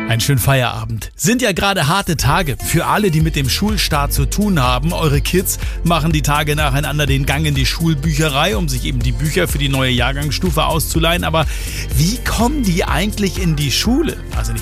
Einen schönen Feierabend. Sind ja gerade harte Tage für alle, die mit dem Schulstart zu tun haben. Eure Kids machen die Tage nacheinander den Gang in die Schulbücherei, um sich eben die Bücher für die neue Jahrgangsstufe auszuleihen. Aber wie kommen die eigentlich in die Schule? Also nicht